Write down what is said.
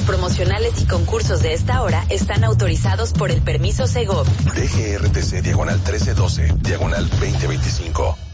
promocionales y concursos de esta hora están autorizados por el permiso Segov. DGRTC /1312, /2025.